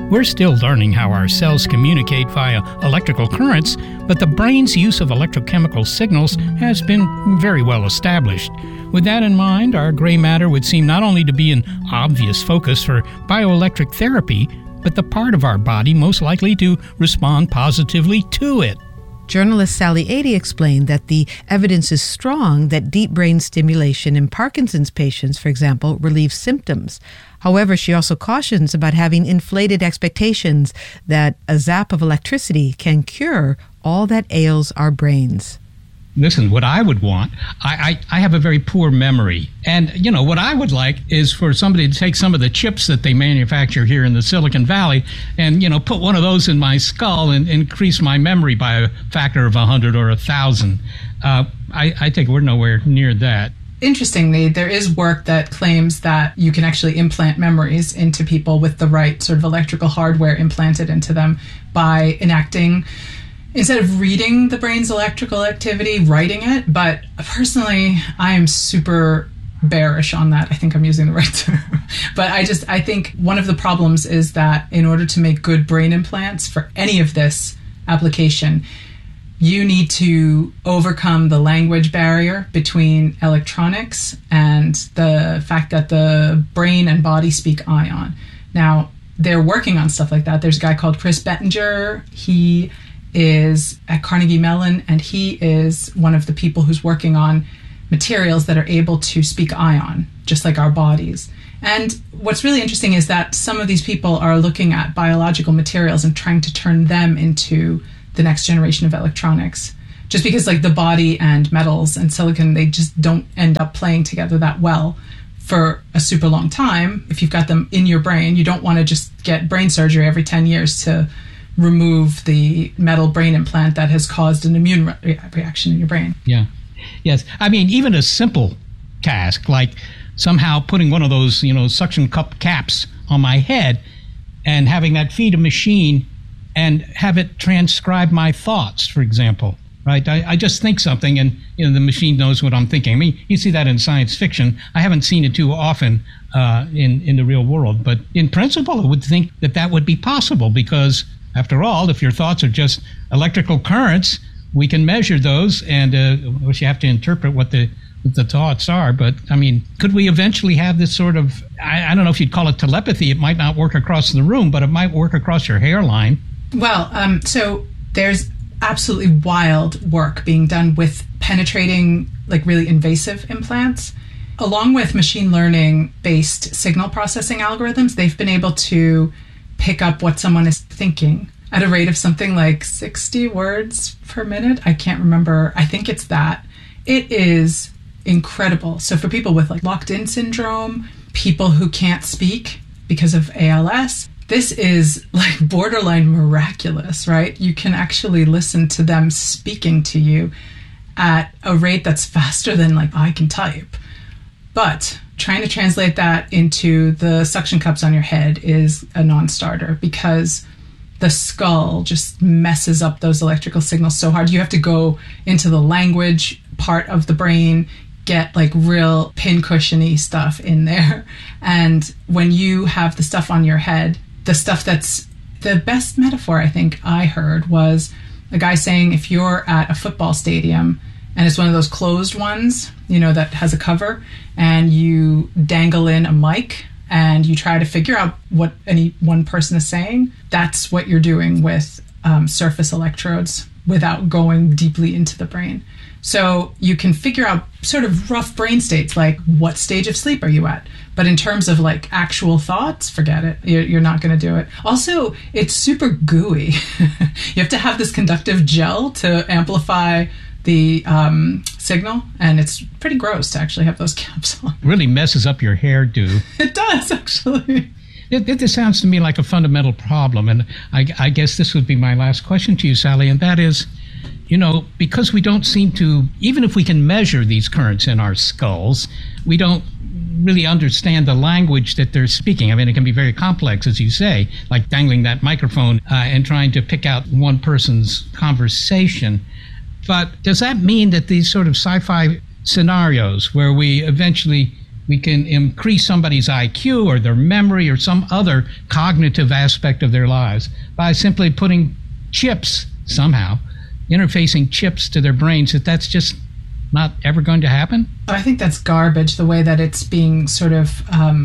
We're still learning how our cells communicate via electrical currents, but the brain's use of electrochemical signals has been very well established. With that in mind, our gray matter would seem not only to be an obvious focus for bioelectric therapy, but the part of our body most likely to respond positively to it. Journalist Sally Adey explained that the evidence is strong that deep brain stimulation in Parkinson's patients, for example, relieves symptoms. However, she also cautions about having inflated expectations that a zap of electricity can cure all that ails our brains. Listen, what I would want, I have a very poor memory. And, what I would like is for somebody to take some of the chips that they manufacture here in the Silicon Valley and, put one of those in my skull and increase my memory by a factor of 100 or 1,000. I think we're nowhere near that. Interestingly, there is work that claims that you can actually implant memories into people with the right sort of electrical hardware implanted into them by enacting, instead of reading the brain's electrical activity, writing it. But personally, I am super bearish on that. I think I'm using the right term. But I think one of the problems is that in order to make good brain implants for any of this application, you need to overcome the language barrier between electronics and the fact that the brain and body speak ion. Now, they're working on stuff like that. There's a guy called Chris Bettinger. He is at Carnegie Mellon, and he is one of the people who's working on materials that are able to speak ion, just like our bodies. And what's really interesting is that some of these people are looking at biological materials and trying to turn them into the next generation of electronics. Just because the body and metals and silicon, they just don't end up playing together that well for a super long time. If you've got them in your brain, you don't want to just get brain surgery every 10 years to remove the metal brain implant that has caused an immune reaction in your brain. Yeah. Yes. I mean, even a simple task like somehow putting one of those, suction cup caps on my head and having that feed a machine and have it transcribe my thoughts, for example, right? I just think something and, the machine knows what I'm thinking. I mean, you see that in science fiction. I haven't seen it too often in the real world. But in principle, I would think that would be possible because, after all, if your thoughts are just electrical currents, we can measure those and of course you have to interpret what the thoughts are. But, I mean, could we eventually have this sort of, I don't know if you'd call it telepathy. It might not work across the room, but it might work across your hairline. Well, so there's absolutely wild work being done with penetrating, really invasive implants. Along with machine learning-based signal processing algorithms, they've been able to pick up what someone is thinking at a rate of something like 60 words per minute. I can't remember. I think it's that. It is incredible. So for people with locked-in syndrome, people who can't speak because of ALS, this is borderline miraculous, right? You can actually listen to them speaking to you at a rate that's faster than I can type. But trying to translate that into the suction cups on your head is a non-starter because the skull just messes up those electrical signals so hard. You have to go into the language part of the brain, get real pincushiony stuff in there. And when you have the stuff on your head, the stuff that's the best metaphor I think I heard was a guy saying if you're at a football stadium and it's one of those closed ones, that has a cover, and you dangle in a mic and you try to figure out what any one person is saying, that's what you're doing with surface electrodes without going deeply into the brain. So you can figure out sort of rough brain states, like what stage of sleep are you at? But in terms of actual thoughts, forget it. You're not going to do it. Also, it's super gooey. You have to have this conductive gel to amplify the signal, and it's pretty gross to actually have those caps on. Really messes up your hairdo. It does, actually. This sounds to me like a fundamental problem, and I guess this would be my last question to you, Sally, and that is, because we don't seem to, even if we can measure these currents in our skulls, we don't really understand the language that they're speaking. I mean, it can be very complex, as you say, like dangling that microphone and trying to pick out one person's conversation. But does that mean that these sort of sci-fi scenarios where we eventually we can increase somebody's IQ or their memory or some other cognitive aspect of their lives by simply putting chips somehow, interfacing chips to their brains, that's just not ever going to happen? I think that's garbage, the way that it's being sort of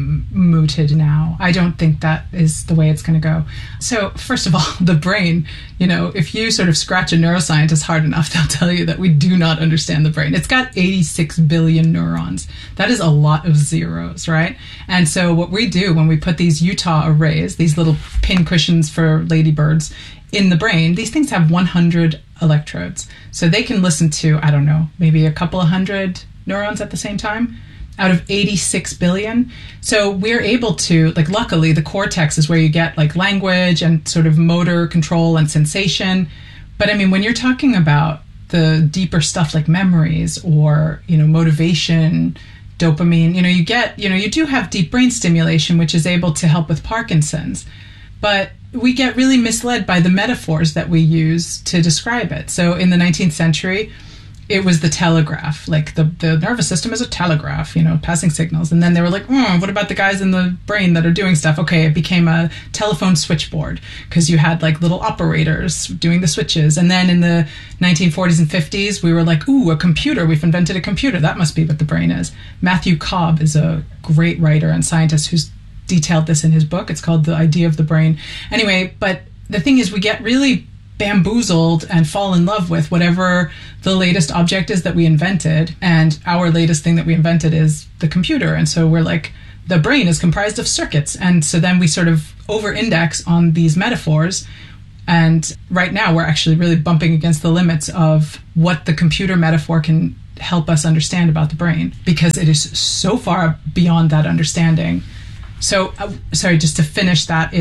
mooted now. I don't think that is the way it's going to go. So first of all, the brain, if you sort of scratch a neuroscientist hard enough, they'll tell you that we do not understand the brain. It's got 86 billion neurons. That is a lot of zeros, right? And so what we do when we put these Utah arrays, these little pin cushions for ladybirds, in the brain, these things have 100 electrodes. So they can listen to, I don't know, maybe a couple of hundred neurons at the same time out of 86 billion. So we're able to, luckily, the cortex is where you get language and sort of motor control and sensation. But I mean, when you're talking about the deeper stuff like memories or, motivation, dopamine, you do have deep brain stimulation, which is able to help with Parkinson's. But we get really misled by the metaphors that we use to describe it. So in the 19th century, it was the telegraph. The nervous system is a telegraph, passing signals. And then they were like, what about the guys in the brain that are doing stuff? Okay, it became a telephone switchboard because you had little operators doing the switches. And then in the 1940s and 50s, we were like, a computer. We've invented a computer. That must be what the brain is. Matthew Cobb is a great writer and scientist who's detailed this in his book. It's called The Idea of the Brain. Anyway, but the thing is, we get really bamboozled and fall in love with whatever the latest object is that we invented. And our latest thing that we invented is the computer. And so we're like, the brain is comprised of circuits. And so then we sort of over-index on these metaphors. And right now we're actually really bumping against the limits of what the computer metaphor can help us understand about the brain, because it is so far beyond that understanding. So, sorry, just to finish that,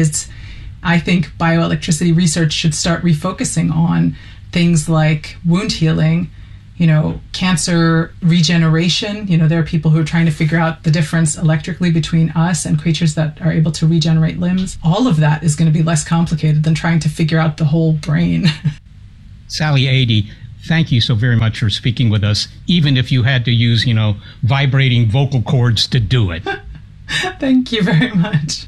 I think bioelectricity research should start refocusing on things like wound healing, cancer regeneration. There are people who are trying to figure out the difference electrically between us and creatures that are able to regenerate limbs. All of that is going to be less complicated than trying to figure out the whole brain. Sally Adee, thank you so very much for speaking with us, even if you had to use, vibrating vocal cords to do it. Thank you very much.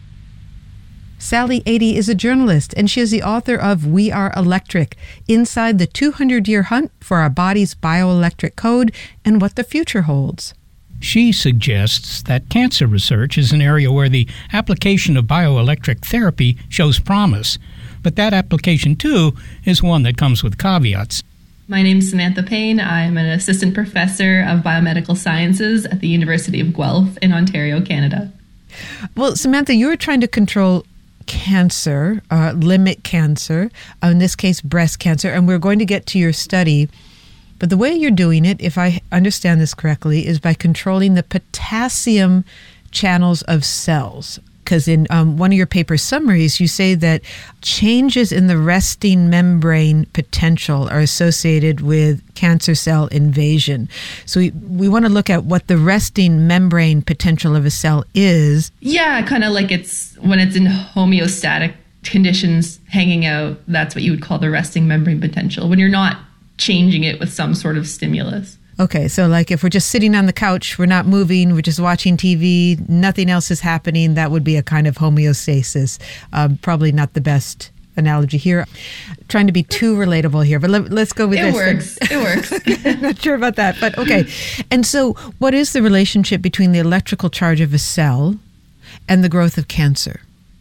Sally Adee is a journalist, and she is the author of We Are Electric, Inside the 200-Year Hunt for Our Body's Bioelectric Code and What the Future Holds. She suggests that cancer research is an area where the application of bioelectric therapy shows promise, but that application, too, is one that comes with caveats. My name is Samantha Payne. I'm an assistant professor of biomedical sciences at the University of Guelph in Ontario, Canada. Well, Samantha, you were trying to control cancer, limit cancer, in this case, breast cancer, and we're going to get to your study. But the way you're doing it, if I understand this correctly, is by controlling the potassium channels of cells. Because in one of your paper summaries, you say that changes in the resting membrane potential are associated with cancer cell invasion. So we want to look at what the resting membrane potential of a cell is. Yeah, kind of like it's when it's in homeostatic conditions hanging out, that's what you would call the resting membrane potential, when you're not changing it with some sort of stimulus. Okay, so if we're just sitting on the couch, we're not moving, we're just watching TV, nothing else is happening, that would be a kind of homeostasis. Probably not the best analogy here. Trying to be too relatable here, but let's go with this. It works. I'm not sure about that, but okay. And so what is the relationship between the electrical charge of a cell and the growth of cancer?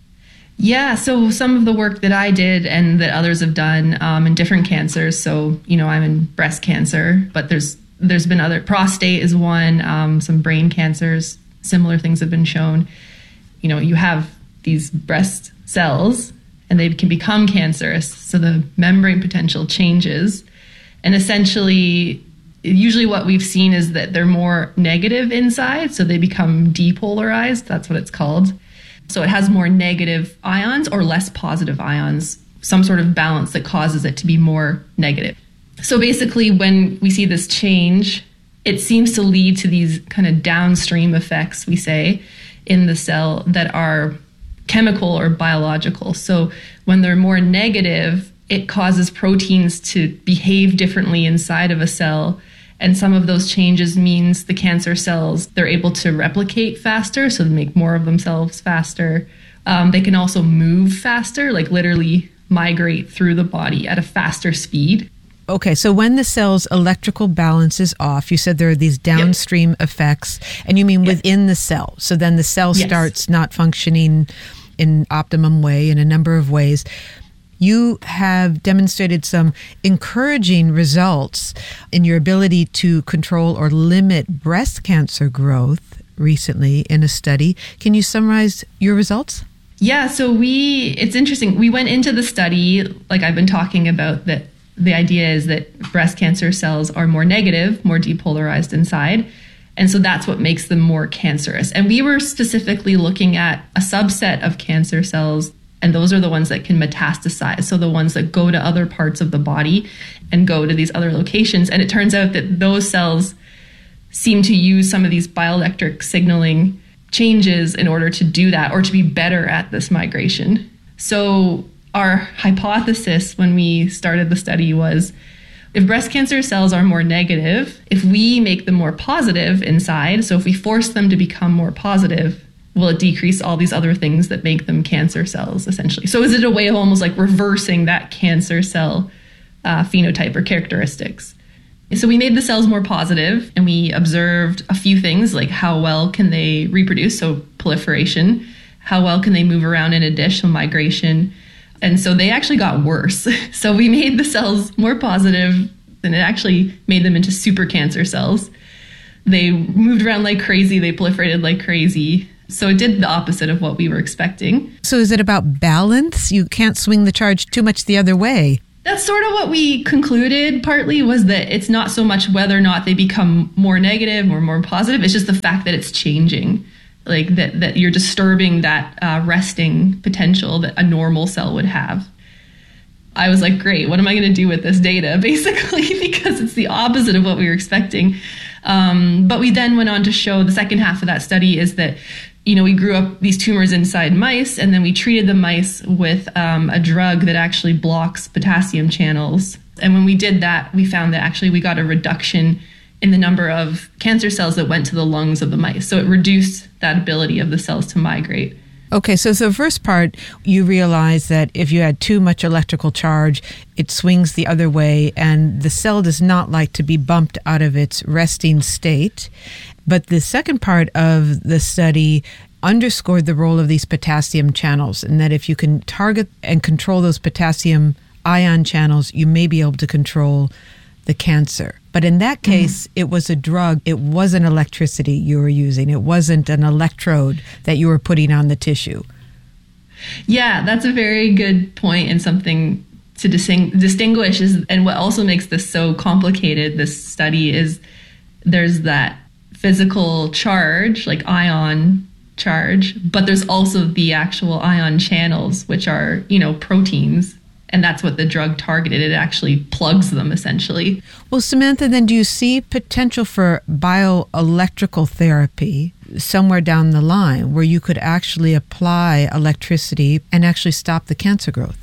Yeah, so some of the work that I did and that others have done in different cancers, so, I'm in breast cancer, but there's been other, prostate is one, some brain cancers, similar things have been shown. You have these breast cells and they can become cancerous. So the membrane potential changes. And essentially, usually what we've seen is that they're more negative inside. So they become depolarized. That's what it's called. So it has more negative ions or less positive ions, some sort of balance that causes it to be more negative. So basically, when we see this change, it seems to lead to these kind of downstream effects, we say, in the cell that are chemical or biological. So when they're more negative, it causes proteins to behave differently inside of a cell. And some of those changes means the cancer cells, they're able to replicate faster, so they make more of themselves faster. They can also move faster, like literally migrate through the body at a faster speed. Okay, so when the cell's electrical balance is off, you said there are these downstream effects, and you mean within the cell. So then the cell starts not functioning in optimum way in a number of ways. You have demonstrated some encouraging results in your ability to control or limit breast cancer growth recently in a study. Can you summarize your results? Yeah, so it's interesting. We went into the study, like I've been talking about, that the idea is that breast cancer cells are more negative, more depolarized inside. And so that's what makes them more cancerous. And we were specifically looking at a subset of cancer cells, and those are the ones that can metastasize. So the ones that go to other parts of the body and go to these other locations. And it turns out that those cells seem to use some of these bioelectric signaling changes in order to do that, or to be better at this migration. So our hypothesis when we started the study was, if breast cancer cells are more negative, if we make them more positive inside, so if we force them to become more positive, will it decrease all these other things that make them cancer cells, essentially? So is it a way of almost like reversing that cancer cell phenotype or characteristics? So we made the cells more positive, and we observed a few things, like how well can they reproduce, so proliferation, how well can they move around in a dish, so migration. And so they actually got worse. So we made the cells more positive, and it actually made them into super cancer cells. They moved around like crazy. They proliferated like crazy. So it did the opposite of what we were expecting. So is it about balance? You can't swing the charge too much the other way. That's sort of what we concluded partly, was that it's not so much whether or not they become more negative or more positive. It's just the fact that it's changing, like that you're disturbing that resting potential that a normal cell would have. I was like, great, what am I going to do with this data, basically, because it's the opposite of what we were expecting. But we then went on to show the second half of that study is that, we grew up these tumors inside mice, and then we treated the mice with a drug that actually blocks potassium channels. And when we did that, we found that actually we got a reduction in the number of cancer cells that went to the lungs of the mice. So it reduced that ability of the cells to migrate. Okay, so the first part, you realize that if you add too much electrical charge, it swings the other way, and the cell does not like to be bumped out of its resting state. But the second part of the study underscored the role of these potassium channels, and that if you can target and control those potassium ion channels, you may be able to control the cancer. But in that case, it was a drug. It wasn't electricity you were using. It wasn't an electrode that you were putting on the tissue. Yeah, that's a very good point, and something to distinguish is, and what also makes this so complicated, this study, is there's that physical charge, like ion charge, but there's also the actual ion channels, which are, proteins. And that's what the drug targeted. It actually plugs them, essentially. Well, Samantha, then do you see potential for bioelectrical therapy somewhere down the line where you could actually apply electricity and actually stop the cancer growth?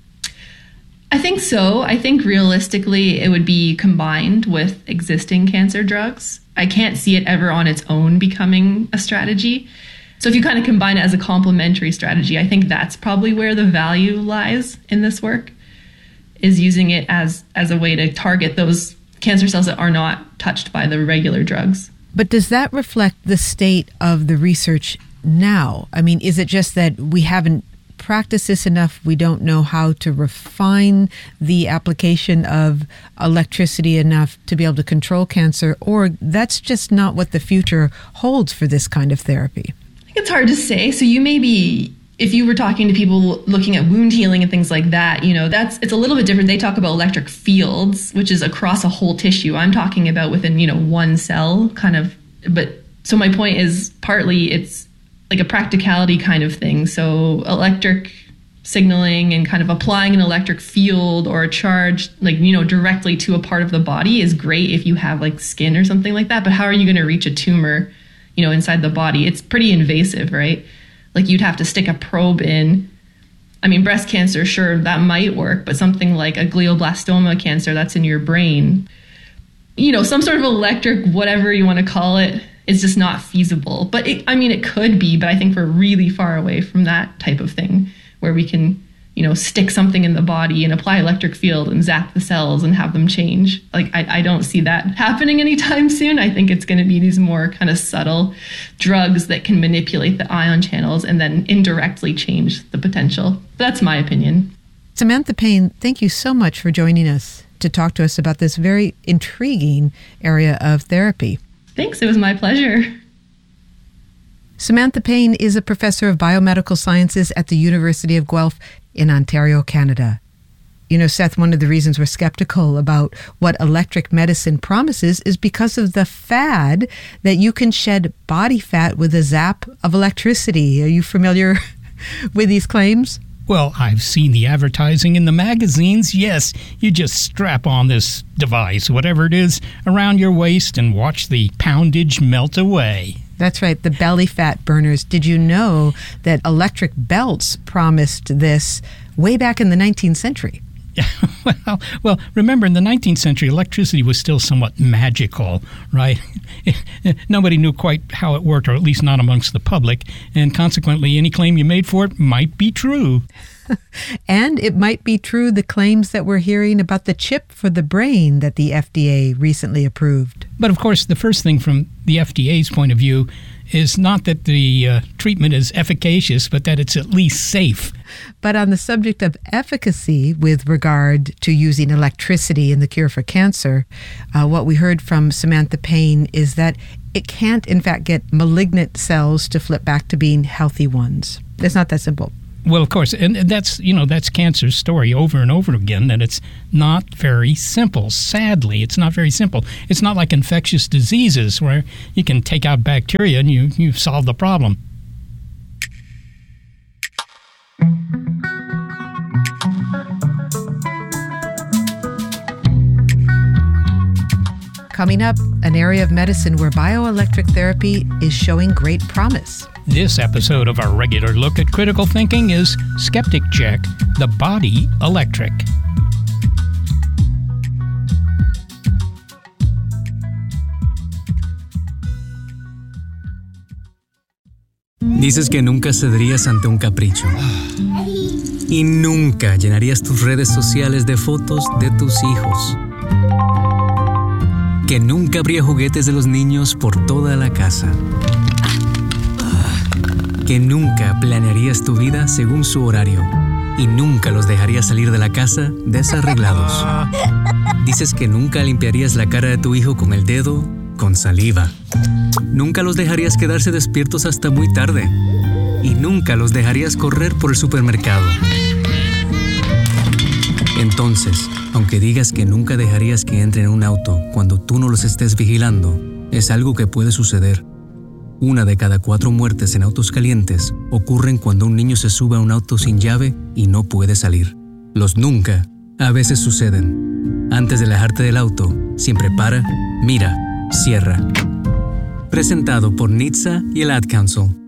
I think so. I think realistically it would be combined with existing cancer drugs. I can't see it ever on its own becoming a strategy. So if you kind of combine it as a complementary strategy, I think that's probably where the value lies in this work, is using it as a way to target those cancer cells that are not touched by the regular drugs. But does that reflect the state of the research now? I mean, is it just that we haven't practiced this enough? We don't know how to refine the application of electricity enough to be able to control cancer, or that's just not what the future holds for this kind of therapy? It's hard to say. So you may be, if you were talking to people looking at wound healing and things like that, it's a little bit different. They talk about electric fields, which is across a whole tissue. I'm talking about within, one cell kind of. But so my point is partly it's like a practicality kind of thing. So electric signaling and kind of applying an electric field or a charge, directly to a part of the body is great if you have like skin or something like that. But how are you going to reach a tumor inside the body? It's pretty invasive, right? Like you'd have to stick a probe in. I mean, breast cancer, sure, that might work, but something like a glioblastoma cancer that's in your brain, some sort of electric, whatever you want to call it, is just not feasible. But it could be, but I think we're really far away from that type of thing where we can, stick something in the body and apply electric field and zap the cells and have them change. Like, I don't see that happening anytime soon. I think it's going to be these more kind of subtle drugs that can manipulate the ion channels and then indirectly change the potential. That's my opinion. Samantha Payne, thank you so much for joining us to talk to us about this very intriguing area of therapy. Thanks. It was my pleasure. Samantha Payne is a professor of biomedical sciences at the University of Guelph in Ontario, Canada. Seth, one of the reasons we're skeptical about what electric medicine promises is because of the fad that you can shed body fat with a zap of electricity. Are you familiar with these claims? Well, I've seen the advertising in the magazines. Yes, you just strap on this device, whatever it is, around your waist and watch the poundage melt away. That's right, the belly fat burners. Did you know that electric belts promised this way back in the 19th century? Well, remember, in the 19th century, electricity was still somewhat magical, right? Nobody knew quite how it worked, or at least not amongst the public, and consequently, any claim you made for it might be true. And it might be true the claims that we're hearing about the chip for the brain that the FDA recently approved. But of course, the first thing from the FDA's point of view is not that the treatment is efficacious, but that it's at least safe. But on the subject of efficacy with regard to using electricity in the cure for cancer, what we heard from Samantha Payne is that it can't, in fact, get malignant cells to flip back to being healthy ones. It's not that simple. Well, of course, and that's cancer's story over and over again, that it's not very simple. Sadly, it's not very simple. It's not like infectious diseases where you can take out bacteria and you've solved the problem. Coming up, an area of medicine where bioelectric therapy is showing great promise. This episode of our regular look at critical thinking is Skeptic Check, the Body Electric. Dices que nunca cederías ante un capricho. Y nunca llenarías tus redes sociales de fotos de tus hijos. Que nunca habría juguetes de los niños por toda la casa. Que nunca planearías tu vida según su horario y nunca los dejarías salir de la casa desarreglados. Dices que nunca limpiarías la cara de tu hijo con el dedo, con saliva. Nunca los dejarías quedarse despiertos hasta muy tarde y nunca los dejarías correr por el supermercado. Entonces, aunque digas que nunca dejarías que entren en un auto cuando tú no los estés vigilando, es algo que puede suceder. 1 de cada 4 muertes en autos calientes ocurren cuando un niño se sube a un auto sin llave y no puede salir. Los nunca a veces suceden. Antes de alejarte del auto, siempre para, mira, cierra. Presentado por NHTSA y el Ad Council.